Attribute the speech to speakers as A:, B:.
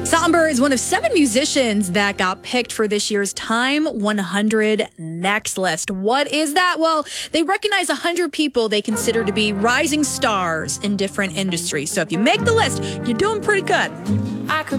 A: Somber is one of 7 musicians that got picked for this year's Time 100 Next list. What is that? Well, they recognize 100 people they consider to be rising stars in different industries. So if you make the list, you're doing pretty good.
B: I could